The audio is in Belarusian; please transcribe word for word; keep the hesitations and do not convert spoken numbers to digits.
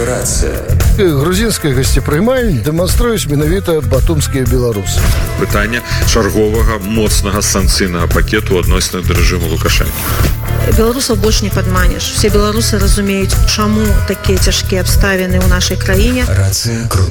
Рацыя. Грузінская гасцепрымальня дэманструюць менавіта батумскія беларусы. Пытанне чарговага моцнага санкцыйнага пакету адносна да рэжыму Лукашэнкі. Беларусаў больш не падманеш. Все беларусы разумеюць, чаму такія цяжкія абставіны ў нашай краіне. Рацыя. Круты